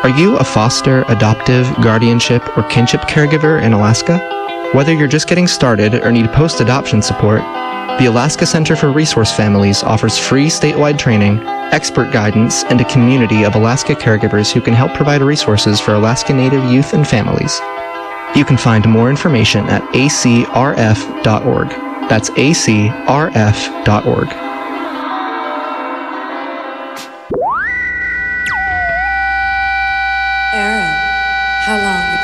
Are you a foster, adoptive, guardianship, or kinship caregiver in Alaska? Whether you're just getting started or need post-adoption support, the Alaska Center for Resource Families offers free statewide training, expert guidance, and a community of Alaska caregivers who can help provide resources for Alaska Native youth and families. You can find more information at acrf.org. That's acrf.org. Aaron, how long